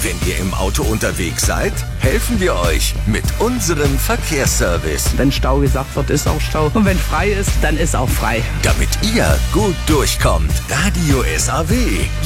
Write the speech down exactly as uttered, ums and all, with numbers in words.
Wenn ihr im Auto unterwegs seid, helfen wir euch mit unserem Verkehrsservice. Wenn Stau gesagt wird, ist auch Stau. Und wenn frei ist, dann ist auch frei. Damit ihr gut durchkommt. Radio S A W.